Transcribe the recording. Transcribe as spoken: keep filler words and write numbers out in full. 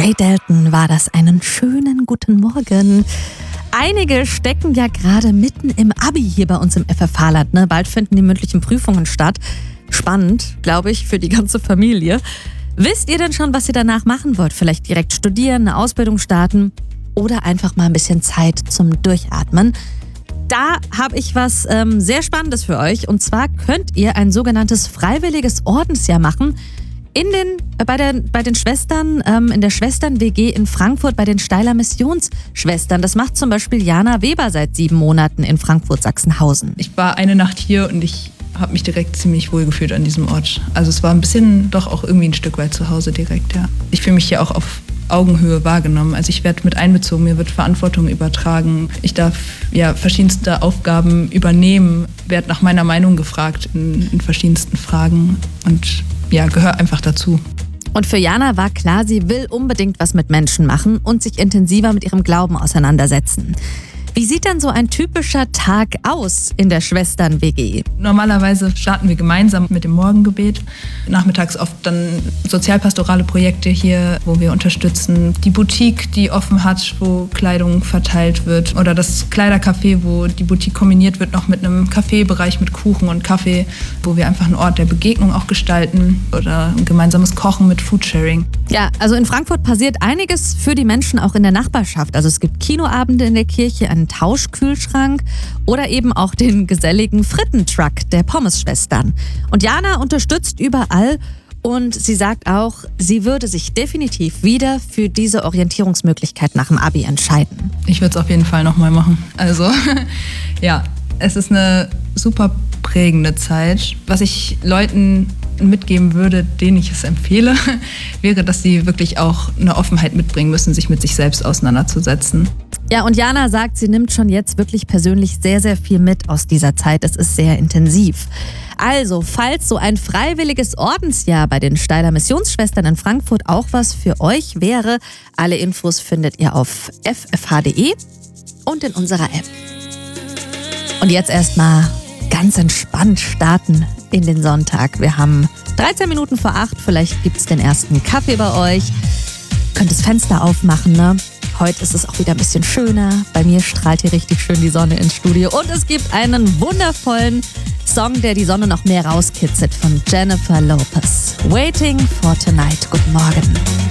Ray Dalton war das. Einen schönen guten Morgen. Einige stecken ja gerade mitten im Abi hier bei uns im F F H-Land. Ne? Bald finden die mündlichen Prüfungen statt. Spannend, glaube ich, für die ganze Familie. Wisst ihr denn schon, was ihr danach machen wollt? Vielleicht direkt studieren, eine Ausbildung starten oder einfach mal ein bisschen Zeit zum Durchatmen? Da habe ich was ähm, sehr Spannendes für euch. Und zwar könnt ihr ein sogenanntes freiwilliges Ordensjahr machen in den, äh, bei, der, bei den Schwestern, ähm, in der Schwestern-W G in Frankfurt bei den Steiler Missionsschwestern. Das macht zum Beispiel Jana Weber seit sieben Monaten in Frankfurt-Sachsenhausen. Ich war eine Nacht hier und ich habe mich direkt ziemlich wohl gefühlt an diesem Ort. Also es war ein bisschen doch auch irgendwie ein Stück weit zu Hause direkt, ja. Ich fühle mich hier auch auf Augenhöhe wahrgenommen. Also ich werde mit einbezogen, mir wird Verantwortung übertragen. Ich darf ja verschiedenste Aufgaben übernehmen, werde nach meiner Meinung gefragt in, in verschiedensten Fragen und ja, gehöre einfach dazu. Und für Jana war klar, sie will unbedingt was mit Menschen machen und sich intensiver mit ihrem Glauben auseinandersetzen. Wie sieht dann so ein typischer Tag aus in der Schwestern-W G? Normalerweise starten wir gemeinsam mit dem Morgengebet. Nachmittags oft dann sozialpastorale Projekte hier, wo wir unterstützen. Die Boutique, die offen hat, wo Kleidung verteilt wird. Oder das Kleidercafé, wo die Boutique kombiniert wird noch mit einem Kaffeebereich mit Kuchen und Kaffee, wo wir einfach einen Ort der Begegnung auch gestalten. Oder ein gemeinsames Kochen mit Foodsharing. Ja, also in Frankfurt passiert einiges für die Menschen auch in der Nachbarschaft. Also es gibt Kinoabende in der Kirche, einen Tauschkühlschrank oder eben auch den geselligen Frittentruck der Pommesschwestern. Und Jana unterstützt überall und sie sagt auch, sie würde sich definitiv wieder für diese Orientierungsmöglichkeit nach dem Abi entscheiden. Ich würde es auf jeden Fall nochmal machen. Also ja, es ist eine super prägende Zeit. Was ich Leuten mitgeben würde, denen ich es empfehle, wäre, dass sie wirklich auch eine Offenheit mitbringen müssen, sich mit sich selbst auseinanderzusetzen. Ja, und Jana sagt, sie nimmt schon jetzt wirklich persönlich sehr, sehr viel mit aus dieser Zeit. Es ist sehr intensiv. Also, falls so ein freiwilliges Ordensjahr bei den Steiler Missionsschwestern in Frankfurt auch was für euch wäre, alle Infos findet ihr auf f f h punkt d e und in unserer App. Und jetzt erstmal ganz entspannt starten in den Sonntag. Wir haben dreizehn Minuten vor acht, vielleicht gibt es den ersten Kaffee bei euch. Könnt das Fenster aufmachen, ne? Heute ist es auch wieder ein bisschen schöner. Bei mir strahlt hier richtig schön die Sonne ins Studio. Und es gibt einen wundervollen Song, der die Sonne noch mehr rauskitzelt, von Jennifer Lopez. Waiting for Tonight. Guten Morgen.